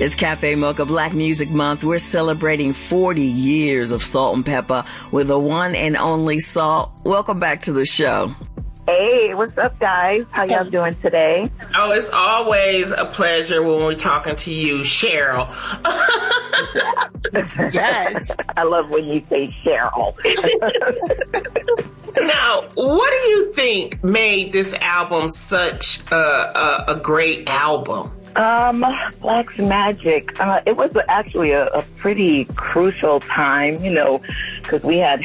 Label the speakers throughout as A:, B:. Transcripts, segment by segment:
A: It's Cafe Mocha Black Music Month. We're celebrating 40 years of Salt and Pepper with the one and only Salt. Welcome back to the show.
B: Hey, what's up, guys? How y'all doing today?
C: Oh, it's always a pleasure when we're talking to you, Cheryl.
B: Yes. I love when you say Cheryl.
C: Now, what do you think made this album such a great album?
B: Black's Magic. It was actually a pretty crucial time, because we had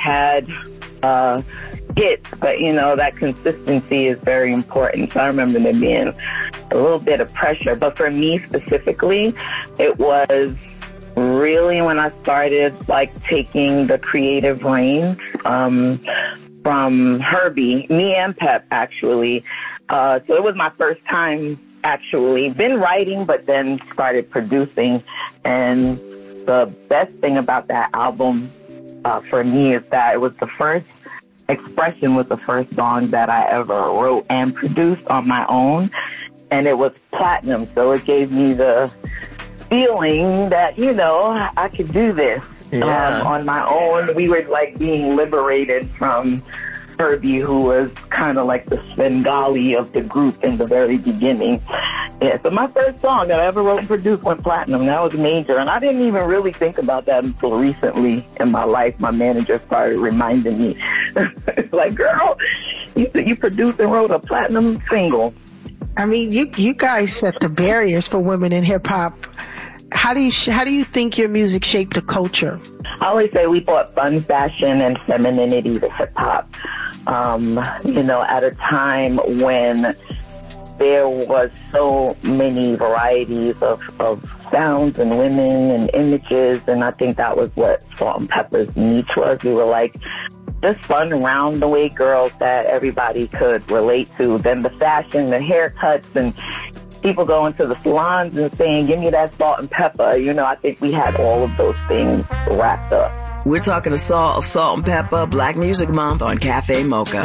B: hits, but that consistency is very important. So I remember there being a little bit of pressure. But for me specifically, it was really when I started taking the creative reins from Herbie, me and Pep actually. So it was my first time actually been writing, but then started producing. And the best thing about that album for me is that it was the first Expression was the first song that I ever wrote and produced on my own, and it was platinum, so it gave me the feeling that, I could do this on my own. We were being liberated from Herbie, who was kind of like the Svengali of the group in the very beginning. Yeah, so my first song that I ever wrote and produced went platinum. That was major, and I didn't even really think about that until recently in my life. My manager started reminding me, it's like, girl, you produced and wrote a platinum single.
D: I mean, you guys set the barriers for women in hip hop. How do you think your music shaped the culture?
B: I always say we brought fun, fashion, and femininity to hip hop. At a time when there was so many varieties of sounds and women and images, and I think that was what Salt and Pepper's niche was. We were just fun, round the way girls that everybody could relate to. Then the fashion, the haircuts, and people going to the salons and saying, give me that salt and pepper. I think we had all of those things wrapped up.
A: We're talking to Salt of Salt and Pepper Black Music Month on Cafe Mocha.